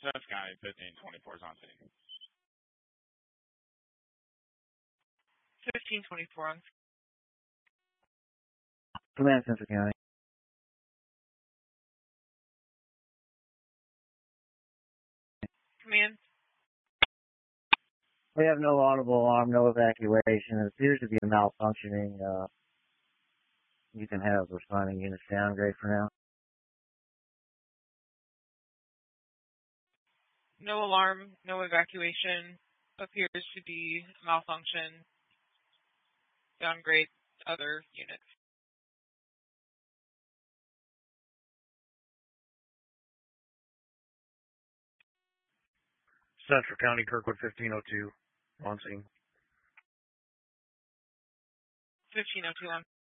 Central County 1524 is on scene. 1524 on. Command Central County. Command. We have no audible alarm, no evacuation. It appears to be a malfunctioning. You can have responding units downgrade for now. No alarm, no evacuation. Appears to be malfunction. Downgrade other units. Central County, Kirkwood 1502 on scene. 1502 on.